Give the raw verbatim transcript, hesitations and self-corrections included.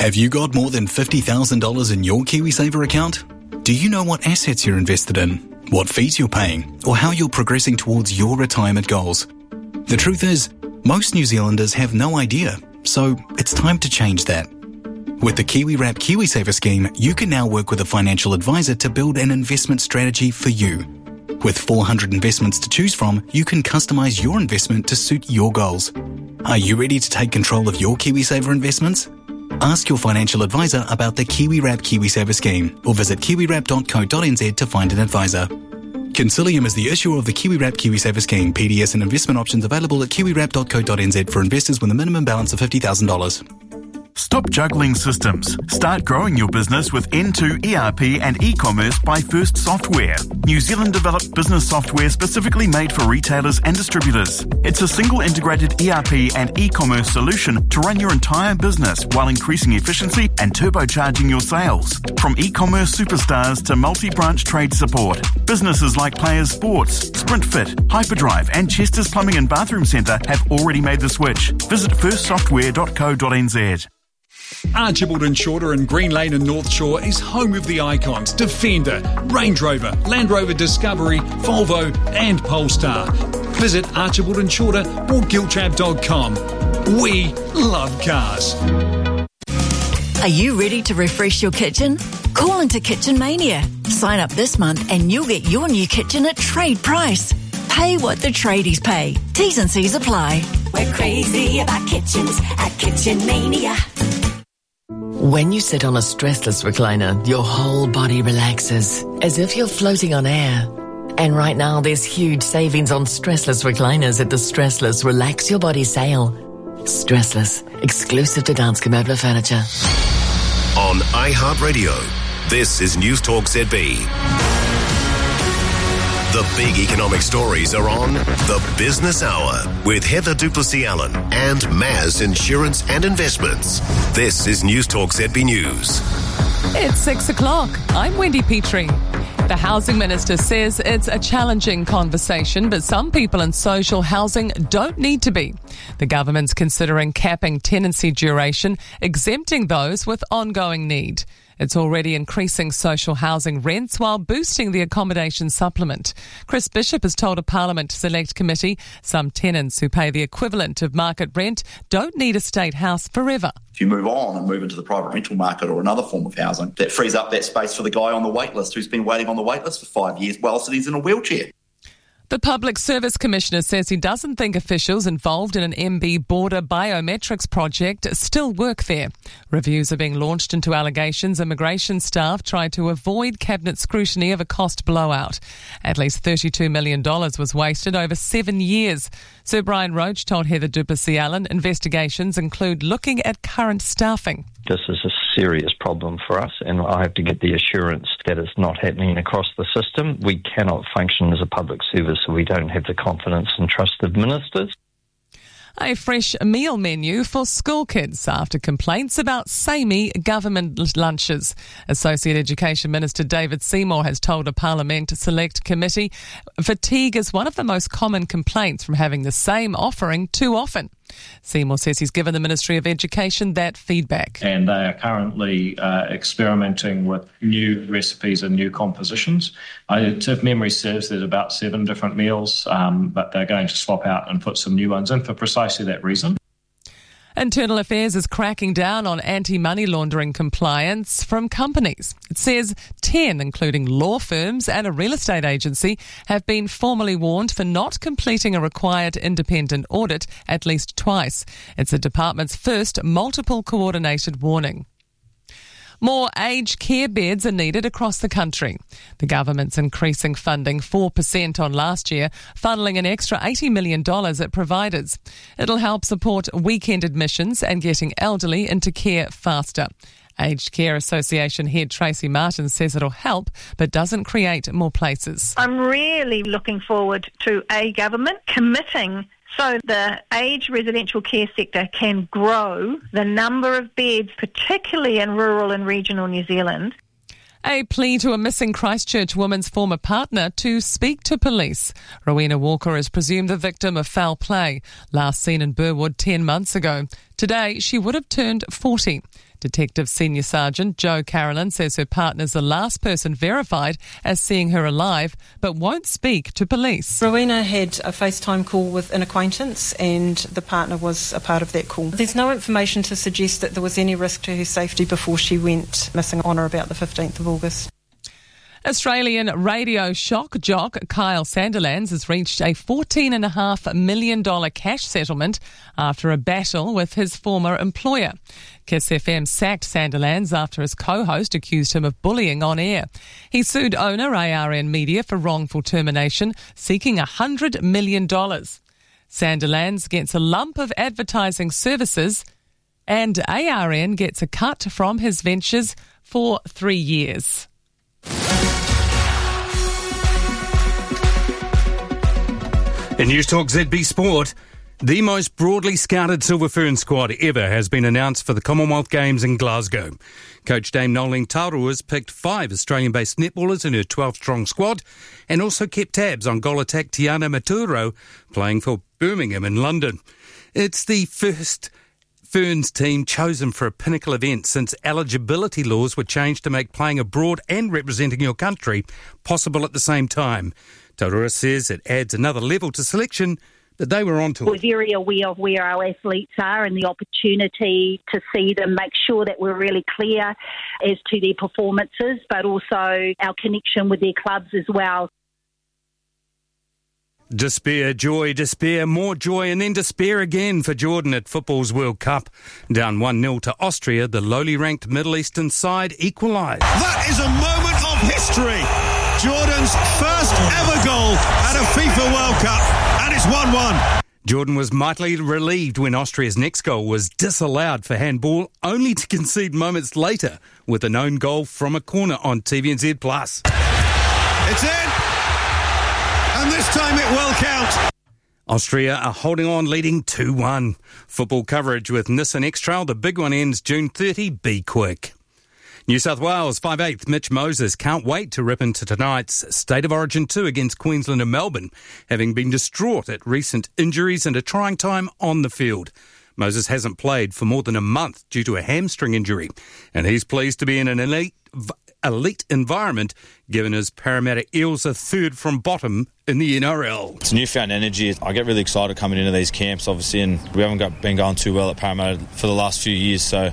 Have you got more than fifty thousand dollars in your KiwiSaver account? Do you know what assets you're invested in, what fees you're paying, or how you're progressing towards your retirement goals? The truth is, most New Zealanders have no idea, so it's time to change that. With the KiwiWrap KiwiSaver scheme, you can now work with a financial advisor to build an investment strategy for you. With four hundred investments to choose from, you can customize your investment to suit your goals. Are you ready to take control of your KiwiSaver investments? Ask your financial advisor about the KiwiWrap KiwiSaver scheme or visit kiwiwrap dot co dot n z to find an advisor. Consilium is the issuer of the KiwiWrap KiwiSaver scheme. P D S and investment options available at kiwiwrap dot co dot n z for investors with a minimum balance of fifty thousand dollars. Stop juggling systems. Start growing your business with N two E R P and e-commerce by First Software. New Zealand developed business software specifically made for retailers and distributors. It's a single integrated E R P and e-commerce solution to run your entire business while increasing efficiency and turbocharging your sales. From e-commerce superstars to multi-branch trade support, businesses like Players Sports, SprintFit, Hyperdrive and Chester's Plumbing and Bathroom Centre have already made the switch. Visit first software dot co dot n z. Archibald and Shorter in Green Lane and North Shore is home of the icons Defender, Range Rover, Land Rover Discovery, Volvo and Polestar. Visit Archibald and Shorter or giltrap dot com. We love cars. Are you ready to refresh your kitchen? Call into Kitchen Mania. Sign up this month and you'll get your new kitchen at trade price. Pay what the tradies pay. T's and C's apply. We're crazy about kitchens at Kitchen Mania. When you sit on a stressless recliner, your whole body relaxes, as if you're floating on air. And right now, there's huge savings on stressless recliners at the Stressless Relax Your Body sale. Stressless, exclusive to Danske Möbler Furniture. On iHeartRadio, this is News Talk Z B. The big economic stories are on The Business Hour with Heather Duplessis-Allen and Maz Insurance and Investments. This is News Talk Z B News. It's six o'clock. I'm Wendy Petrie. The Housing Minister says it's a challenging conversation, but some people in social housing don't need to be. The government's considering capping tenancy duration, exempting those with ongoing need. It's already increasing social housing rents while boosting the accommodation supplement. Chris Bishop has told a Parliament Select Committee some tenants who pay the equivalent of market rent don't need a state house forever. If you move on and move into the private rental market or another form of housing, that frees up that space for the guy on the wait list who's been waiting on the wait list for five years whilst he's in a wheelchair. The Public Service Commissioner says he doesn't think officials involved in an M B border biometrics project still work there. Reviews are being launched into allegations immigration staff tried to avoid cabinet scrutiny of a cost blowout. At least thirty-two million dollars was wasted over seven years. Sir Brian Roach told Heather Duplessis-Allen investigations include looking at current staffing. This is a serious problem for us, and I have to get the assurance that it's not happening across the system. We cannot function as a public service if we don't have the confidence and trust of ministers. A fresh meal menu for school kids after complaints about samey government lunches. Associate Education Minister David Seymour has told a Parliament Select Committee fatigue is one of the most common complaints from having the same offering too often. Seymour says he's given the Ministry of Education that feedback. And they are currently uh, experimenting with new recipes and new compositions. I, if memory serves, there's about seven different meals, um, but they're going to swap out and put some new ones in for precisely that reason. Internal Affairs is cracking down on anti-money laundering compliance from companies. It says ten, including law firms and a real estate agency, have been formally warned for not completing a required independent audit at least twice. It's the department's first multiple coordinated warning. More aged care beds are needed across the country. The government's increasing funding four percent on last year, funneling an extra eighty million dollars at providers. It'll help support weekend admissions and getting elderly into care faster. Aged Care Association head Tracy Martin says it'll help, but doesn't create more places. I'm really looking forward to a government committing so the aged residential care sector can grow the number of beds, particularly in rural and regional New Zealand. A plea to a missing Christchurch woman's former partner to speak to police. Rowena Walker is presumed the victim of foul play, last seen in Burwood ten months ago. Today, she would have turned forty. Detective Senior Sergeant Jo Carolyn says her partner's the last person verified as seeing her alive, but won't speak to police. Rowena had a FaceTime call with an acquaintance and the partner was a part of that call. There's no information to suggest that there was any risk to her safety before she went missing on or about the fifteenth of August. Australian radio shock jock Kyle Sandilands has reached a fourteen point five million dollars cash settlement after a battle with his former employer. Kiss F M sacked Sandilands after his co-host accused him of bullying on air. He sued owner A R N Media for wrongful termination, seeking one hundred million dollars. Sandilands gets a lump of advertising services and A R N gets a cut from his ventures for three years. In News Talk Z B Sport, the most broadly scouted Silver Fern squad ever has been announced for the Commonwealth Games in Glasgow. Coach Dame Noeline Taurua has picked five Australian-based netballers in her twelve-strong squad and also kept tabs on goal attack Tiana Maturo, playing for Birmingham in London. It's the first Ferns team chosen for a pinnacle event since eligibility laws were changed to make playing abroad and representing your country possible at the same time. Taurua says it adds another level to selection, but they were onto We're it. We're very aware of where our athletes are and the opportunity to see them, make sure that we're really clear as to their performances, but also our connection with their clubs as well. Despair, joy, despair, more joy, and then despair again for Jordan at football's World Cup. Down one nil to Austria, the lowly ranked Middle Eastern side equalised. That is a moment of history. Jordan's first ever goal at a FIFA World Cup, and it's one one. Jordan was mightily relieved when Austria's next goal was disallowed for handball, only to concede moments later with an own goal from a corner on T V N Z plus. It's in, and this time it will count. Austria are holding on, leading two one. Football coverage with Nissan X-Trail. The big one ends June thirtieth. Be quick. New South Wales five eighth Mitch Moses can't wait to rip into tonight's State of Origin two against Queensland and Melbourne, having been distraught at recent injuries and a trying time on the field. Moses hasn't played for more than a month due to a hamstring injury, and he's pleased to be in an elite elite environment, given his Parramatta Eels are third from bottom in the N R L. It's newfound energy. I get really excited coming into these camps, obviously, and we haven't got, been going too well at Parramatta for the last few years, so